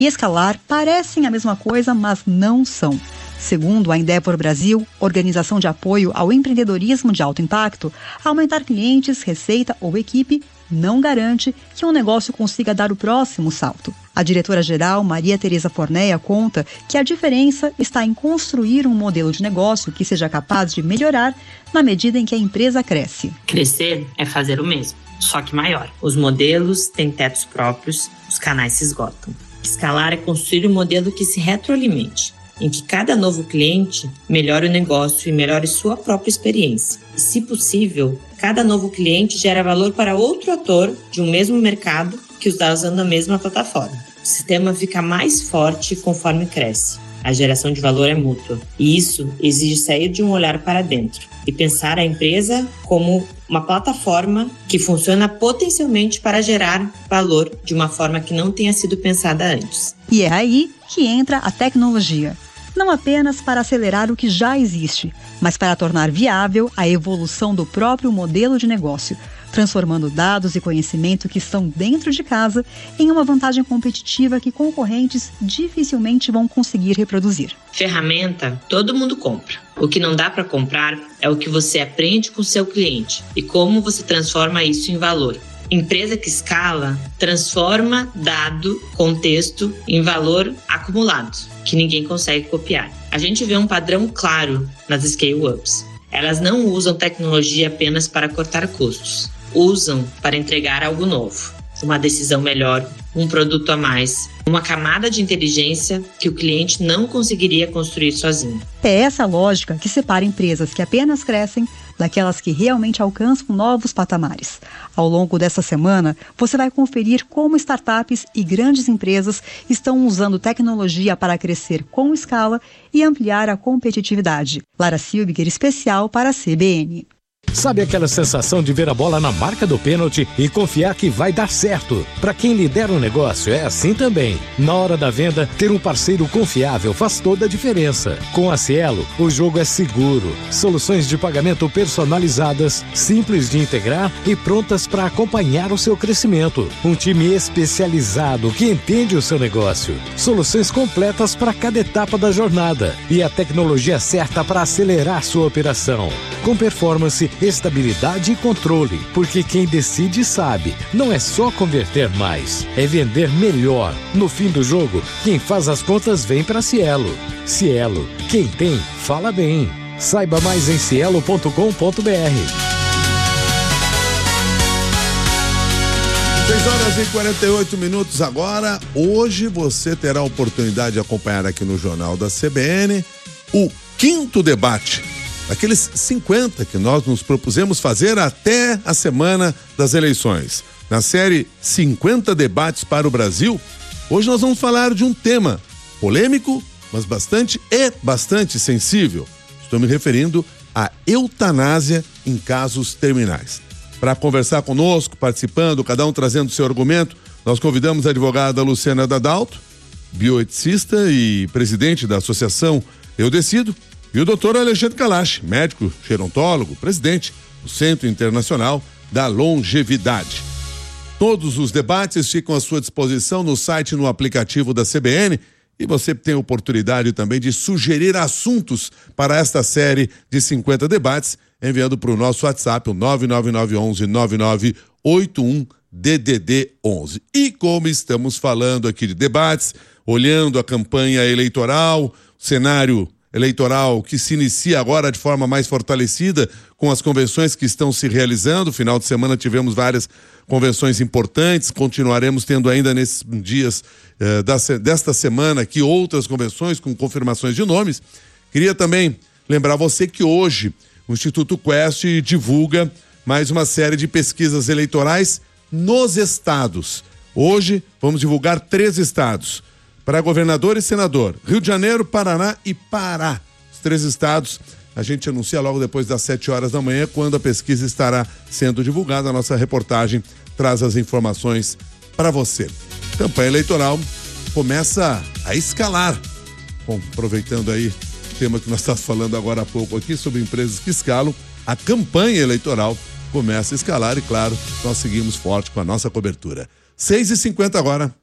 e escalar parecem a mesma coisa, mas não são. Segundo a Endeavor Brasil, organização de apoio ao empreendedorismo de alto impacto, aumentar clientes, receita ou equipe não garante que um negócio consiga dar o próximo salto. A diretora-geral, Maria Tereza Fornéia, conta que a diferença está em construir um modelo de negócio que seja capaz de melhorar na medida em que a empresa cresce. Crescer é fazer o mesmo, só que maior. Os modelos têm tetos próprios, os canais se esgotam. Escalar é construir um modelo que se retroalimente, em que cada novo cliente melhore o negócio e melhore sua própria experiência. E, se possível, cada novo cliente gera valor para outro ator de um mesmo mercado que está usando a mesma plataforma. O sistema fica mais forte conforme cresce. A geração de valor é mútua. E isso exige sair de um olhar para dentro e pensar a empresa como uma plataforma que funciona potencialmente para gerar valor de uma forma que não tenha sido pensada antes. E é aí que entra a tecnologia. Não apenas para acelerar o que já existe, mas para tornar viável a evolução do próprio modelo de negócio, transformando dados e conhecimento que estão dentro de casa em uma vantagem competitiva que concorrentes dificilmente vão conseguir reproduzir. Ferramenta, todo mundo compra. O que não dá para comprar é o que você aprende com o seu cliente e como você transforma isso em valor. Empresa que escala transforma dado, contexto em valor acumulado, que ninguém consegue copiar. A gente vê um padrão claro nas scale-ups. Elas não usam tecnologia apenas para cortar custos. Usam para entregar algo novo, uma decisão melhor, um produto a mais, uma camada de inteligência que o cliente não conseguiria construir sozinho. É essa lógica que separa empresas que apenas crescem daquelas que realmente alcançam novos patamares. Ao longo dessa semana, você vai conferir como startups e grandes empresas estão usando tecnologia para crescer com escala e ampliar a competitividade. Lara Silbiger, especial para a CBN. Sabe aquela sensação de ver a bola na marca do pênalti e confiar que vai dar certo? Para quem lidera um negócio é assim também. Na hora da venda, ter um parceiro confiável faz toda a diferença. Com a Cielo, o jogo é seguro. Soluções de pagamento personalizadas, simples de integrar e prontas para acompanhar o seu crescimento. Um time especializado que entende o seu negócio. Soluções completas para cada etapa da jornada e a tecnologia certa para acelerar sua operação. Com performance, estabilidade e controle, porque quem decide sabe, não é só converter mais, é vender melhor. No fim do jogo, quem faz as contas vem para Cielo. Cielo, quem tem, fala bem. Saiba mais em cielo.com.br. 6h48 agora. Hoje você terá a oportunidade de acompanhar aqui no Jornal da CBN o 5º debate daqueles 50 que nós nos propusemos fazer até a semana das eleições. Na série 50 Debates para o Brasil, hoje nós vamos falar de um tema polêmico, mas bastante sensível. Estou me referindo à eutanásia em casos terminais. Para conversar conosco, participando, cada um trazendo seu argumento, nós convidamos a advogada Luciana Dadalto, bioeticista e presidente da Associação Eu Decido, e o doutor Alexandre Kalash, médico gerontólogo, presidente do Centro Internacional da Longevidade. Todos os debates ficam à sua disposição no site e no aplicativo da CBN e você tem a oportunidade também de sugerir assuntos para esta série de 50 debates, enviando para o nosso WhatsApp, o 99911-9981 DDD 11. E como estamos falando aqui de debates, olhando a campanha eleitoral, cenário eleitoral que se inicia agora de forma mais fortalecida com as convenções que estão se realizando. Final de semana tivemos várias convenções importantes, continuaremos tendo ainda nesses dias desta semana aqui outras convenções com confirmações de nomes. Queria também lembrar você que hoje o Instituto Quest divulga mais uma série de pesquisas eleitorais nos estados. Hoje vamos divulgar 3 estados. Para governador e senador, Rio de Janeiro, Paraná e Pará. Os 3 estados, a gente anuncia logo depois das 7h da manhã, quando a pesquisa estará sendo divulgada. A nossa reportagem traz as informações para você. A campanha eleitoral começa a escalar. Bom, aproveitando aí o tema que nós estamos falando agora há pouco aqui, sobre empresas que escalam, a campanha eleitoral começa a escalar e, claro, nós seguimos forte com a nossa cobertura. 6h50 agora.